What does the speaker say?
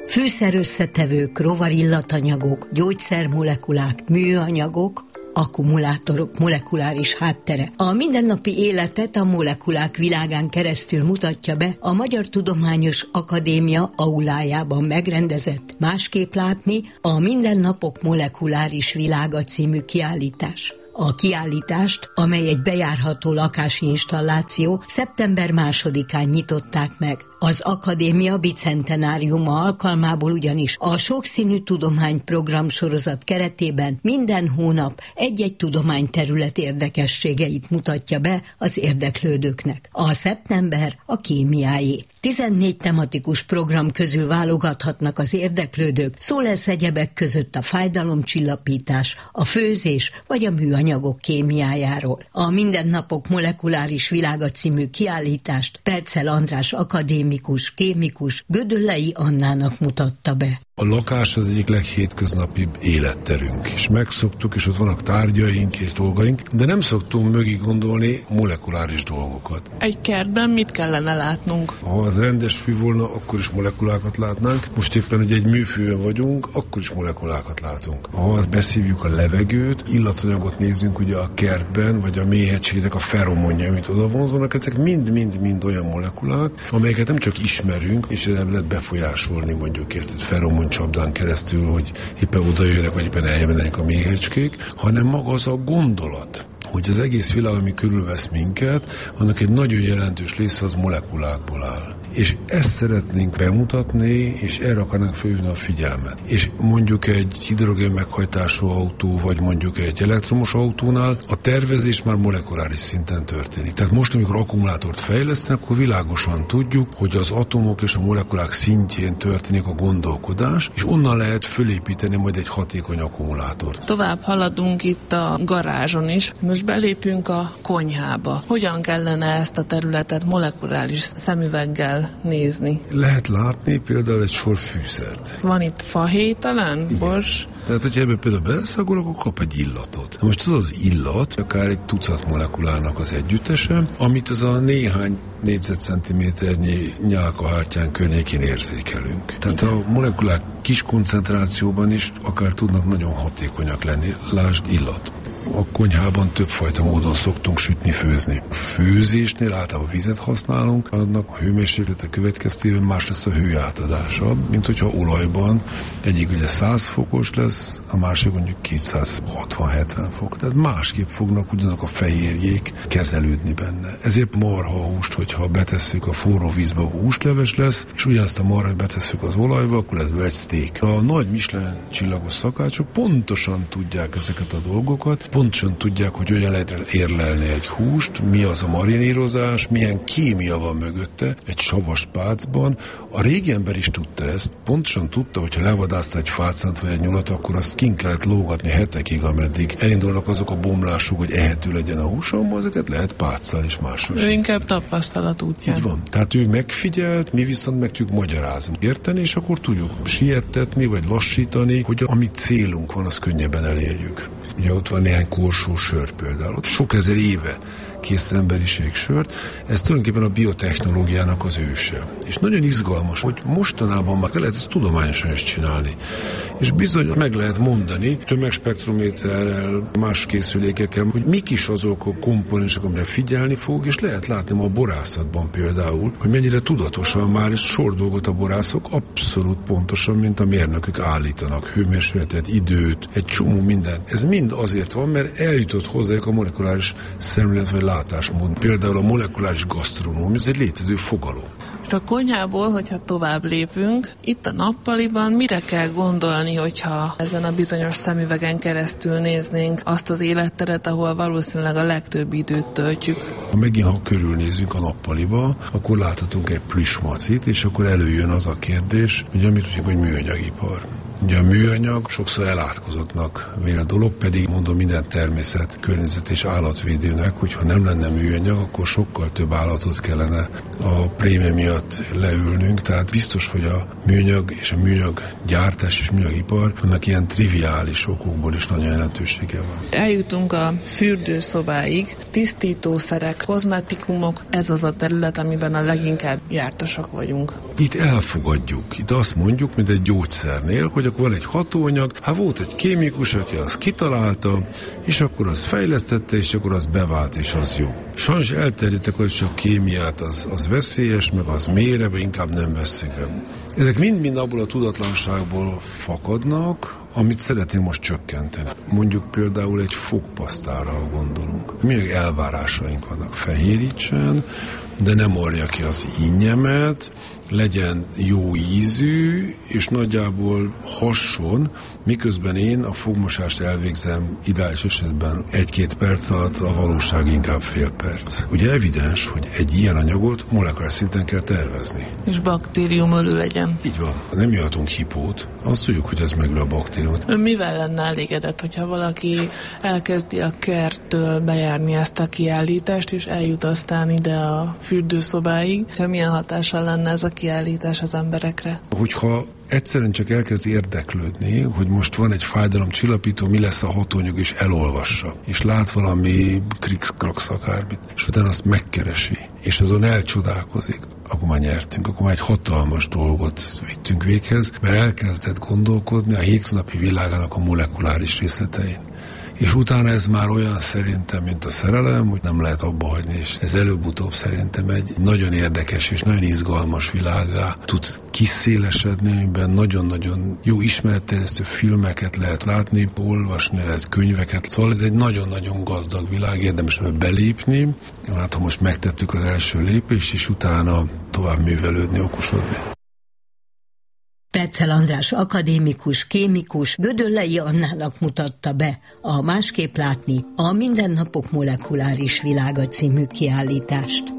Fűszerösszetevők, rovarillatanyagok, gyógyszermolekulák, műanyagok, akkumulátorok molekuláris háttere. A mindennapi életet a molekulák világán keresztül mutatja be a Magyar Tudományos Akadémia aulájában megrendezett Másképp látni a Mindennapok molekuláris világa című kiállítás. A kiállítást, amely egy bejárható lakási installáció, szeptember 2-án nyitották meg. Az akadémia bicentenáriuma alkalmából ugyanis a Sokszínű Tudományprogram sorozat keretében minden hónap egy-egy tudományterület érdekességeit mutatja be az érdeklődőknek. A szeptember a kémiáé. 14 tematikus program közül válogathatnak az érdeklődők, szó lesz egyebek között a fájdalomcsillapítás, a főzés vagy a műanyagok kémiájáról. A Mindennapok molekuláris világa című kiállítást Percel András akadémikus, kémikus Gödöllei Annának mutatta be. A lakás az egyik leghétköznapibb életterünk, és megszoktuk, és ott vannak tárgyaink és dolgaink, de nem szoktunk mögé gondolni molekuláris dolgokat. Egy kertben mit kellene látnunk? Ha az rendes fű volna, akkor is molekulákat látnánk. Most éppen ugye egy műfűben vagyunk, akkor is molekulákat látunk. Ha beszívjuk a levegőt, illatanyagot nézzünk ugye a kertben, vagy a méhegységnek a feromonja, amit oda vonzanak, ezek mind olyan molekulák, amelyeket nem csak ismerünk, és ezzel lehet befolyásolni mondjuk feromon csapdán keresztül, hogy éppen oda jönnek, vagy éppen eljelennek a méhecskék, hanem maga az a gondolat, hogy az egész világ, ami körülvesz minket, annak egy nagyon jelentős része az molekulákból áll. És ezt szeretnénk bemutatni, és erre akarnánk felhívni a figyelmet. És mondjuk egy hidrogén meghajtású autó, vagy mondjuk egy elektromos autónál a tervezés már molekuláris szinten történik. Tehát most, amikor akkumulátort fejlesztenek, akkor világosan tudjuk, hogy az atomok és a molekulák szintjén történik a gondolkodás, és onnan lehet fölépíteni majd egy hatékony akkumulátort. Tovább haladunk itt a garázson is. Most belépünk a konyhába. Hogyan kellene ezt a területet molekuláris szemüveggel nézni? Lehet látni például egy sor fűszert. Van itt fahéj talán? Bors? Tehát, hogyha ebbe például beleszagol, akkor kap egy illatot. Most az illat, akár egy tucat molekulának az együttese, amit az a néhány négyzetcentiméternyi nyálkahártyán környékén érzékelünk. Tehát a molekulák kis koncentrációban is akár tudnak nagyon hatékonyak lenni. Lásd illat. A konyhában többfajta módon szoktunk sütni, főzni. A főzésnél általában vizet használunk, annak a hőmérséklete következtében más lesz a hő átadása, mint hogyha olajban egyik ugye 100 fokos lesz, a másik mondjuk 260-70 fok. Tehát másképp fognak ugyanak a fehérjék kezelődni benne. Ezért marhahúst, hogyha betesszük a forró vízbe, a húsleves lesz, és ugyanazt a marhát betesszük az olajba, akkor lesz egy steak. A nagy Michelin csillagos szakácsok pontosan tudják ezeket a dolgokat, pontosan tudják, hogy hogyan lehet érlelni egy húst, mi az a marinírozás, milyen kémia van mögötte, egy savas pácban. A régi ember is tudta ezt, pontosan tudta, hogyha levadászta egy fácánt vagy egy nyulat, akkor azt kint kellett lógatni hetekig, ameddig elindulnak azok a bomlások, hogy ehető legyen a húsom, ezeket lehet páccal is máshol. Ő inkább tapasztalat útján. Így van. Tehát ő megfigyelt, mi viszont meg tudjuk magyarázni, érteni, és akkor tudjuk siettetni, vagy lassítani, hogy ami célunk van, az könnyebben elérjük. Ugye ott van néhány korsó sör például, ott sok ezer éve kész emberiség sört, ez tulajdonképpen a biotechnológiának az őse. És nagyon izgalmas, hogy mostanában már lehet ezt tudományosan is csinálni. És bizony meg lehet mondani tömegspektrométerrel, más készülékekkel, hogy mik is azok a komponensek, amire figyelni fog, és lehet látni ma a borászatban például, hogy mennyire tudatosan már is sor dolgot a borászok abszolút pontosan, mint a mérnökök állítanak. Hőmérsékletet, időt, egy csomó mindent. Ez mind azért van, mert eljutott hozzájuk a molekuláris szemlélet vagy látásmód. Például a molekuláris gasztronómia, ez egy létező fogalom. És a konyhából, hogyha tovább lépünk, itt a nappaliban mire kell gondolni, hogyha ezen a bizonyos szemüvegen keresztül néznénk azt az életteret, ahol valószínűleg a legtöbb időt töltjük? Ha körülnézünk a nappaliba, akkor láthatunk egy plüssmacit, és akkor előjön az a kérdés, hogy amit tudjuk, hogy műanyagipar. Ugye a műanyag sokszor elátkozottnak vél dolog, pedig mondom minden természet, környezet és állatvédőnek, hogyha nem lenne műanyag, akkor sokkal több állatot kellene a prémie miatt leülnünk, tehát biztos, hogy a műanyag és a műanyag gyártás és műanyagipar annak ilyen triviális okokból is nagyon jelentősége van. Eljutunk a fürdőszobáig, tisztítószerek, kozmetikumok, ez az a terület, amiben a leginkább jártasak vagyunk. Itt elfogadjuk, itt azt mondjuk, mint egy gyógyszernél, hogy akkor van egy hatóanyag, volt egy kémikus, aki azt kitalálta, és akkor az fejlesztette, és akkor az bevált, és az jó. Sajnos elterjedtek, hogy csak kémiát az veszélyes, meg az mélyre, inkább nem vesszük be. Ezek mind-mind abból a tudatlanságból fakadnak, amit szeretnénk most csökkenteni. Mondjuk például egy fogpasztára gondolunk. Milyen elvárásaink vannak? Fehérítsen, de nem orja ki az ínnyemet, legyen jó ízű, és nagyjából hasson, miközben én a fogmosást elvégzem ideális esetben 1-2 perc alatt, a valóság inkább fél perc. Ugye evidens, hogy egy ilyen anyagot molekulár szinten kell tervezni. És baktériumölő legyen. Így van. Nem jöhetünk hipót, azt tudjuk, hogy ez megöl a baktériumot. Ön mivel lenne elégedett, hogyha valaki elkezdi a kerttől bejárni ezt a kiállítást, és eljut aztán ide a fürdőszobáig? Milyen hatással lenne ez a kiállítás az emberekre? Hogyha egyszerűen csak elkezd érdeklődni, hogy most van egy fájdalomcsillapító, mi lesz a hatóanyag, és elolvassa, és lát valami krix-krax akármit, és utána azt megkeresi, és azon elcsodálkozik, akkor már nyertünk, akkor már egy hatalmas dolgot vittünk véghez, mert elkezdett gondolkodni a hétköznapi világának a molekuláris részletein. És utána ez már olyan szerintem, mint a szerelem, hogy nem lehet abba hagyni, és ez előbb-utóbb szerintem egy nagyon érdekes és nagyon izgalmas világgá tud kiszélesedni, amiben nagyon-nagyon jó ismeretterjesztő filmeket lehet látni, olvasni lehet könyveket. Szóval ez egy nagyon-nagyon gazdag világ, érdemes belépni. Hát ha most megtettük az első lépést, és utána tovább művelődni, okosodni. Perccel András akadémikus, kémikus Gödöllei Annának mutatta be a Másképp látni a Mindennapok molekuláris világa című kiállítást.